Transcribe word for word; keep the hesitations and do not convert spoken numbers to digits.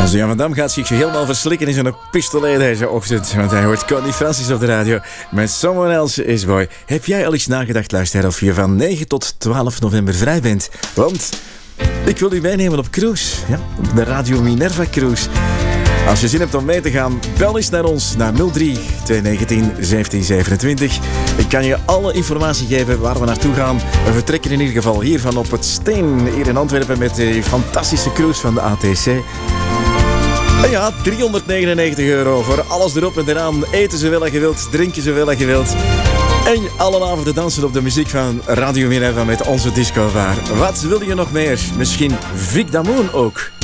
Onze Jan van Dam gaat zich helemaal verslikken in zijn pistolet deze ochtend. Want hij hoort Connie Francis op de radio met Someone Else Is Boy. Heb jij al eens nagedacht, luisteraar, of je van negen tot twaalf november vrij bent? Want ik wil u meenemen op cruise. Ja, op de Radio Minerva Cruise. Als je zin hebt om mee te gaan, bel eens naar ons naar nul drie twee negentien zeventien zevenentwintig. Ik kan je alle informatie geven waar we naartoe gaan. We vertrekken in ieder geval hiervan op het Steen, hier in Antwerpen, met de fantastische cruise van de A T C. En ja, driehonderdnegenennegentig euro voor alles erop en eraan. Eten zoveel als je wilt, drinken zoveel als je wilt. En alle avonden dansen op de muziek van Radio Minerva met onze discobar. Wat wil je nog meer? Misschien Vic Damone ook.